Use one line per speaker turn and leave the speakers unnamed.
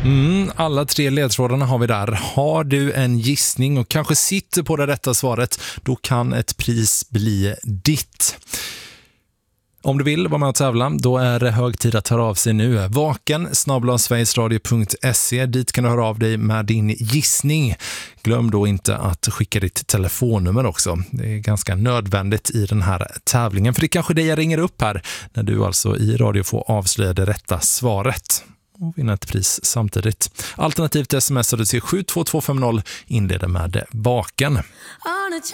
Alla 3 ledtrådarna har vi där. Har du en gissning och kanske sitter på det rätta svaret, då kan ett pris bli ditt. Om du vill vara med och tävla, då är det hög tid att höra av sig nu. vaken@sverigesradio.se. Dit kan du höra av dig med din gissning. Glöm då inte att skicka ditt telefonnummer också. Det är ganska nödvändigt i den här tävlingen. För det är kanske det jag ringer upp här när du alltså i radio får avslöja det rätta svaret och vinna ett pris samtidigt. Alternativt smsar du till 72250, inleder med vaken.